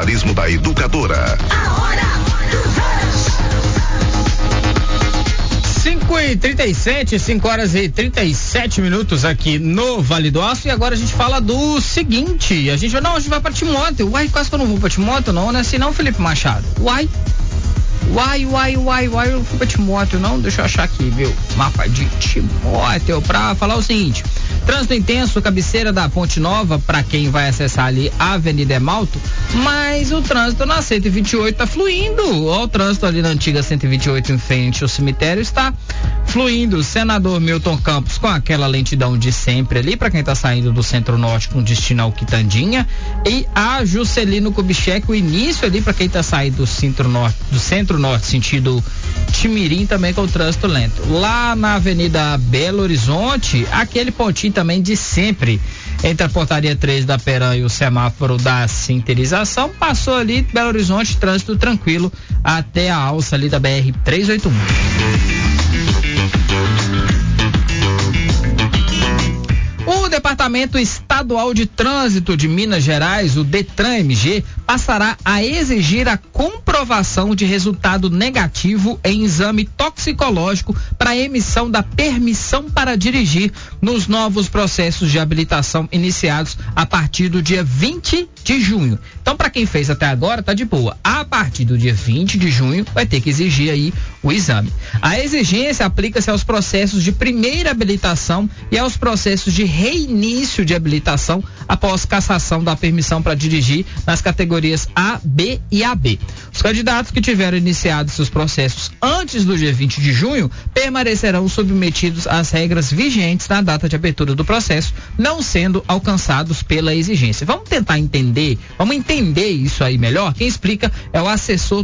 jornalismo da Educadora. A hora do rush. 5h37 aqui no Vale do Aço, e agora a gente fala do seguinte, a gente vai pra Timóteo. Uai, quase que eu não vou pra Timóteo, não é assim não, Felipe Machado? Uai, eu fui pra Timóteo, não? Deixa eu achar aqui, meu mapa de Timóteo pra falar o seguinte: trânsito intenso, cabeceira da Ponte Nova, pra quem vai acessar ali a Avenida Emalto, mas o trânsito na 128 tá fluindo. Ó, o trânsito ali na antiga 128 em frente ao cemitério está fluindo. Senador Milton Campos com aquela lentidão de sempre ali, pra quem tá saindo do Centro-Norte com destino ao Quitandinha, e a Juscelino Kubitschek, o início ali pra quem tá saindo do Centro-Norte sentido Timirim, também com o trânsito lento. Lá na Avenida Belo Horizonte, aquele pontinho também de sempre, entre a portaria 3 da Peran e o semáforo da Sinterização, passou ali Belo Horizonte, trânsito tranquilo até a alça ali da BR 381. O Departamento Estadual de Trânsito de Minas Gerais, o DETRAN-MG, passará a exigir a comprovação de resultado negativo em exame toxicológico para emissão da permissão para dirigir nos novos processos de habilitação iniciados a partir do dia 20 de junho. Então, para quem fez até agora, tá de boa. A partir do dia 20 de junho, vai ter que exigir aí o exame. A exigência aplica-se aos processos de primeira habilitação e aos processos de reinício de habilitação após cassação da permissão para dirigir nas categorias A, B e AB. Os candidatos que tiveram iniciado seus processos antes do dia 20 de junho permanecerão submetidos às regras vigentes na data de abertura do processo, não sendo alcançados pela exigência. Vamos tentar entender, vamos entender isso aí melhor? Quem explica é o assessor